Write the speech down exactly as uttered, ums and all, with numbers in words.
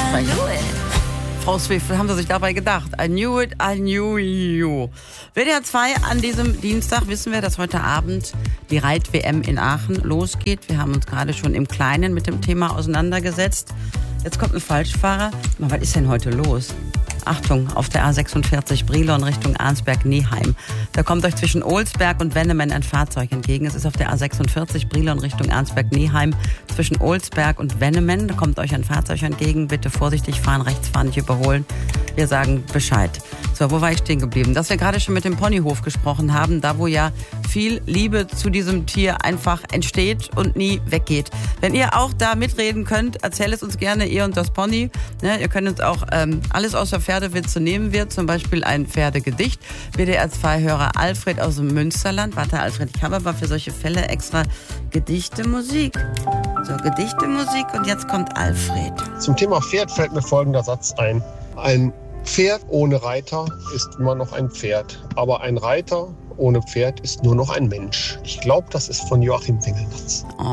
sprechen. Frau Swift, haben Sie sich dabei gedacht? I knew it, I knew you. W D R zwei an diesem Dienstag wissen wir, dass heute Abend die Reit-W M in Aachen losgeht. Wir haben uns gerade schon im Kleinen mit dem Thema auseinandergesetzt. Jetzt kommt ein Falschfahrer. Na, was ist denn heute los? Achtung, auf der A sechsundvierzig Brilon Richtung Arnsberg-Neheim. Da kommt euch zwischen Olsberg und Wennemen ein Fahrzeug entgegen. Es ist auf der A sechsundvierzig Brilon Richtung Arnsberg-Neheim. Zwischen Olsberg und Wennemen, da kommt euch ein Fahrzeug entgegen. Bitte vorsichtig fahren, rechts fahren, nicht überholen. Wir sagen Bescheid. So, wo war ich stehen geblieben? Dass wir gerade schon mit dem Ponyhof gesprochen haben, da wo ja viel Liebe zu diesem Tier einfach entsteht und nie weggeht. Wenn ihr auch da mitreden könnt, erzählt es uns gerne, ihr und das Pony. Ne, ihr könnt uns auch ähm, alles außer Pferdewitze nehmen wir, zum Beispiel ein Pferdegedicht. W D R zwei Hörer Alfred aus dem Münsterland. Warte, Alfred, ich habe aber für solche Fälle extra Gedichte-Musik. So, Gedichte-Musik und jetzt kommt Alfred. Zum Thema Pferd fällt mir folgender Satz ein. Ein Pferd ohne Reiter ist immer noch ein Pferd, aber ein Reiter ohne Pferd ist nur noch ein Mensch. Ich glaube, das ist von Joachim Wingelnatz.